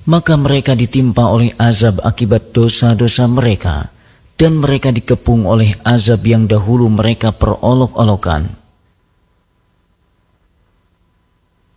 maka mereka ditimpa oleh azab akibat dosa-dosa mereka, dan mereka dikepung oleh azab yang dahulu mereka perolok-olokan.